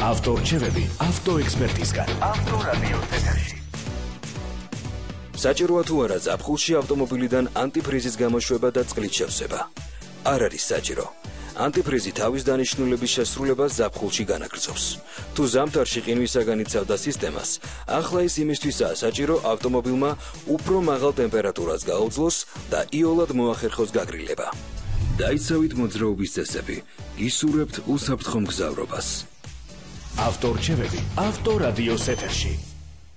ავტორჩევები ავტოექსპერტისგან. ავტორადიოს ეთერში. საჭიროა თუ არა ზაფხულში ავტომობილიდან ანტიფრიზის გამოშვება და წყლით შევსება? არ არის საჭირო. ანტიფრიზი თავის დანიშნულების შესრულებას ზაფხულში განაგრძობს. თუ ზამთარში ყინვისაგან იცავდა სისტემას, ახლა ის იმისთვისაა საჭირო ავტომობილმა უფრო მაღალ ტემპერატურას გაუძლოს და იოლად მოახერხოს გაგრილება. დაიცავით მოძრაობის წესები, ისურვებთ უსაფრთხო მგზავრობას. ავტორჩევები ავტორადიოს ეთერში.